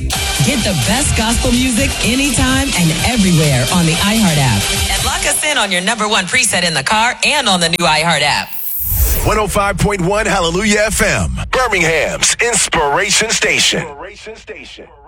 Get the best gospel music anytime and everywhere on the iHeart app. And lock us in on your number one preset in the car and on the new iHeart app. 105.1 Hallelujah FM, Birmingham's Inspiration Station.